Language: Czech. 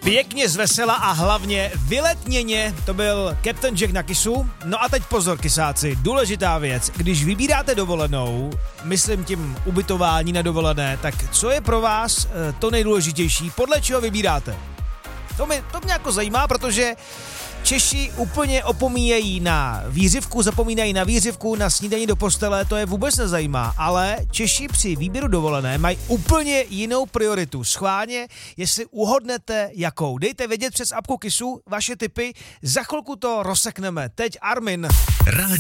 Pěkně zvesela a hlavně vyletněně, to byl Captain Jack na Kissu. No a teď pozor, kysáci, důležitá věc, když vybíráte dovolenou, myslím tím ubytování na dovolené, tak co je pro vás to nejdůležitější, podle čeho vybíráte? To mě jako zajímá, protože Češi úplně zapomínají na výřivku, na snídaní do postele, to je vůbec nezajímá, ale Češi při výběru dovolené mají úplně jinou prioritu. Schválně, jestli uhodnete jakou. Dejte vědět přes apku Kissu vaše tipy, za chvilku to rozsekneme. Teď Armin.